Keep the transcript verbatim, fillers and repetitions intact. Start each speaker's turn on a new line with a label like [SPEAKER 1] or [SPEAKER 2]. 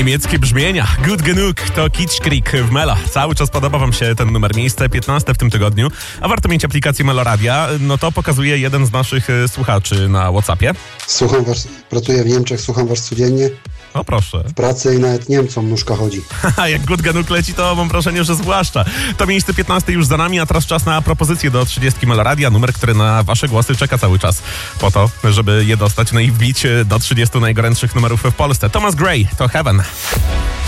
[SPEAKER 1] Niemieckie brzmienia. Gut genug to Kitschkrieg w Melo. Cały czas podoba wam się ten numer. Miejsce piętnaste w tym tygodniu. A warto mieć aplikację Meloradia. No to pokazuje jeden z naszych y, słuchaczy na WhatsAppie.
[SPEAKER 2] Słucham was, pracuję w Niemczech, słucham was codziennie.
[SPEAKER 1] O proszę.
[SPEAKER 2] W pracy i nawet Niemcom nóżka chodzi.
[SPEAKER 1] Haha, jak Gut genug leci, to mam wrażenie, że zwłaszcza. To miejsce piętnaste już za nami, a teraz czas na propozycję do trzydziestki Meloradia. Numer, który na wasze głosy czeka cały czas po to, żeby je dostać, no i wbić do trzydziestu najgorętszych numerów w Polsce. Thomas Gray, to Heaven.